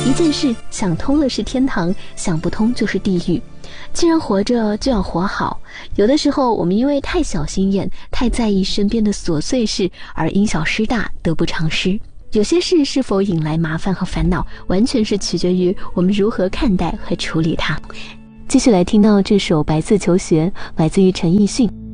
一件事想通了是天堂，想不通就是地狱。既然活着就要活好，有的时候我们因为太小心眼，太在意身边的琐碎事，而因小失大，得不偿失。有些事是否引来麻烦和烦恼，完全是取决于我们如何看待和处理它。继续来听到这首《白字求学》，来自于陈奕迅。